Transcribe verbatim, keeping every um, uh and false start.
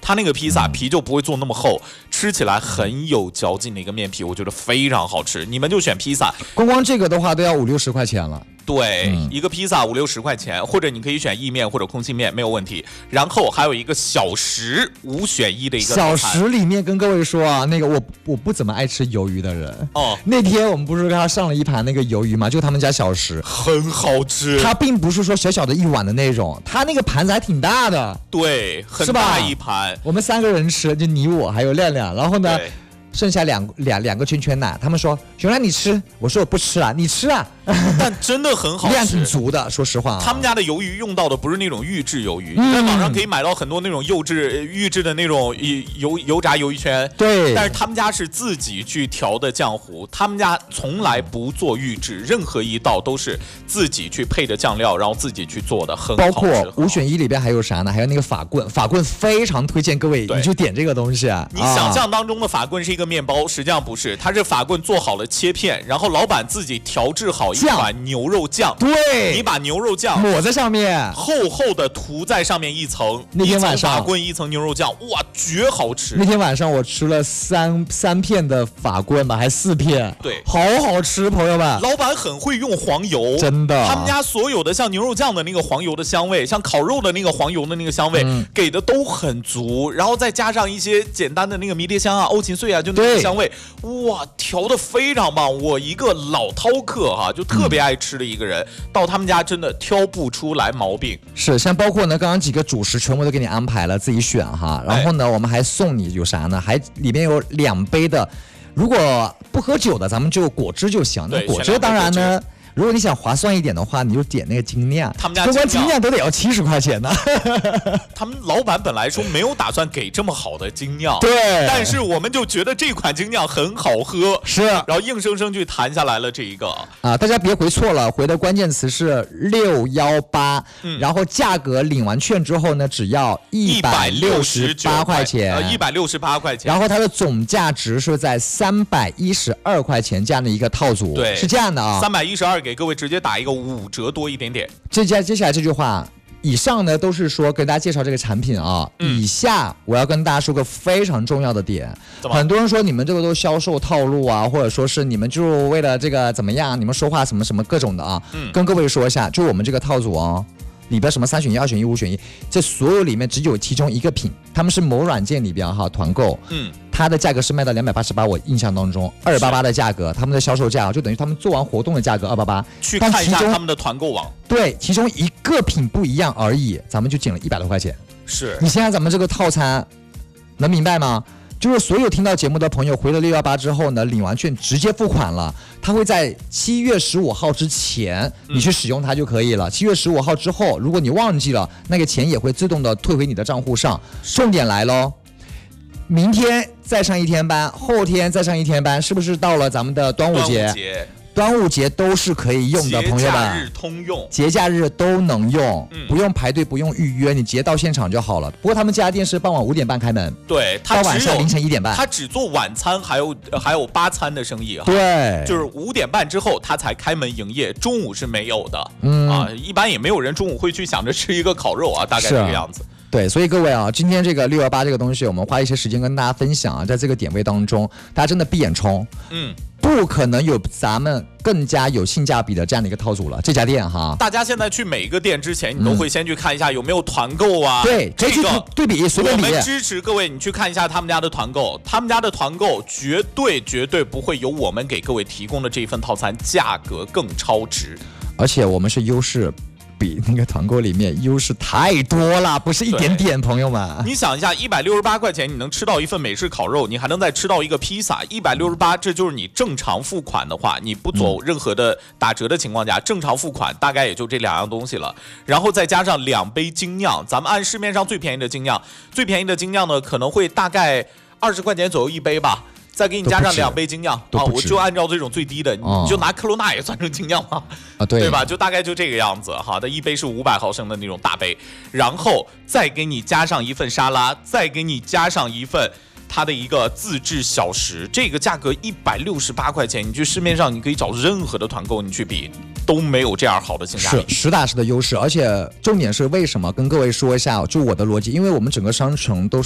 它那个披萨皮就不会做那么厚，吃起来很有嚼劲的一个面皮，我觉得非常好吃。你们就选披萨， 光光这个的话都要五六十块钱了。 对、 嗯， 一个披萨五六十块钱，或者你可以选意面或者空心面没有问题。然后还有一个小食五选一的一个小食里面跟各位说啊，那个我我不怎么爱吃鱿鱼的人哦。 那天我们不是给他上了一盘那个鱿鱼嘛，就他们家小食， 很好吃。 它并不是说小小的一碗的那种，它那个盘子还挺大的， 对，很大一盘。 我们三个人吃，就你我还有亮亮，然后呢。剩下两两两个圈圈奶，他们说熊来你吃，我说我不吃啊，你吃啊。 但真的很好吃， 量挺足的，说实话、啊。 他们家的鱿鱼用到的不是那种预制鱿鱼，嗯、在网上可以买到很多那种预制预制的那种油油炸鱿鱼圈。 对， 但是他们家是自己去调的浆糊，他们家从来不做预制，任何一道都是自己去配着酱料，然后自己去做的，很好吃。 包括五选一里边还有啥呢？还有那个法棍，法棍非常推荐各位，你就点这个东西啊。 你想象当中的法棍是一个面包，实际上不是，它是法棍做好了切片，然后老板自己调制好一款牛肉酱， 对， 你把牛肉酱抹在上面， 厚厚的涂在上面一层， 那天晚上一层法棍一层牛肉酱，哇，绝好吃。 那天晚上我吃了三三片的法棍吧，还四片， 对， 好好吃，朋友们。 老板很会用黄油， 真的， 他们家所有的像牛肉酱的那个黄油的香味，像烤肉的那个黄油的那个香味，嗯、给的都很足，然后再加上一些简单的那个迷迭香啊、欧芹碎啊，就那个香味，哇，调的非常棒。我一个老饕客哈、啊，就特别爱吃的一个人，嗯、到他们家真的挑不出来毛病。 是，像包括呢，刚刚几个主食全部都给你安排了，自己选哈。然后呢，哎、我们还送你有啥呢？还里面有两杯的，如果不喝酒的，咱们就果汁就行。那果汁当然呢。如果你想划算一点的话，你就点那个精酿， 他们家光精酿都得要七十块钱呢。 他们老板本来说没有打算给这么好的精酿， 对， 但是我们就觉得这款精酿很好喝， 是， 然后硬生生就谈下来了这一个啊，大家别回错了，回的关键词是六幺八，然后价格领完券之后呢，只要一百六十八块钱， 呃，一百六十八块钱， 然后它的总价值是在三百一十二块钱这样的一个套组， 对， 是这样的啊， 三百一十二给各位直接打一个五折多一点点。 这接接下来这句话，以上呢都是说跟大家介绍这个产品啊。嗯、以下我要跟大家说个非常重要的点，很多人说你们这个都销售套路啊，或者说是你们就为了这个怎么样，你们说话什么什么各种的啊。嗯、跟各位说一下，就我们这个套组啊。里边什么三选一、二选一、五选一，这所有里面只有其中一个品，他们是某软件里边哈团购，嗯，它的价格是卖到两百八十八，我印象当中二八八的价格，他们的销售价就等于他们做完活动的价格二八八。 去看一下他们的团购网， 对，其中一个品不一样而已，咱们就减了一百多块钱。 是你现在咱们这个套餐能明白吗？就是所有听到节目的朋友回了六幺八之后呢，领完券直接付款了，他会在七月十五号之前你去使用它就可以了。七、嗯、月十五号之后，如果你忘记了，那个钱也会自动的退回你的账户上。重点来喽，明天再上一天班，后天再上一天班，是不是到了咱们的端午节？ 端午节端午节都是可以用的，朋友们，节假日通用， 节假日都能用，嗯、不用排队，不用预约，你直接到现场就好了。不过他们这家店是傍晚五点半开门， 对， 到晚上凌晨一点半， 他只做晚餐，还有还有八餐的生意， 对， 就是五点半之后他才开门营业，中午是没有的，嗯啊，一般也没有人中午会去想着吃一个烤肉啊，大概这个样子。 对，所以各位啊，今天这个六幺八这个东西，我们花一些时间跟大家分享啊，在这个点位当中，大家真的闭眼冲，嗯，不可能有咱们更加有性价比的这样的一个套组了。这家店哈， 大家现在去每一个店之前，你都会先去看一下有没有团购啊， 嗯、对，可以去对比，随便比。 我们支持各位，你去看一下他们家的团购，他们家的团购绝对绝对不会有我们给各位提供的这一份套餐价格更超值， 而且我们是优势。比那个团购里面优势太多了，不是一点点，朋友们。 你想一下，一百六十八块钱你能吃到一份美式烤肉，你还能再吃到一个披萨，一百六十八，这就是你正常付款的话，你不走任何的打折的情况下，嗯、正常付款大概也就这两样东西了。然后再加上两杯精酿，咱们按市面上最便宜的精酿，最便宜的精酿呢可能会大概二十块钱左右一杯吧。再给你加上两杯精酿啊，我就按照这种最低的， 哦、 你就拿科罗娜也算成精酿嘛， 啊对， 对吧？就大概就这个样子哈。它一杯是五百毫升的那种大杯，然后再给你加上一份沙拉，再给你加上一份它的一个自制小食，这个价格一百六十八块钱，你去市面上你可以找任何的团购你去比。都没有这样好的性价比， 是实打实的优势，而且重点是为什么？跟各位说一下，就我的逻辑，因为我们整个商城都是。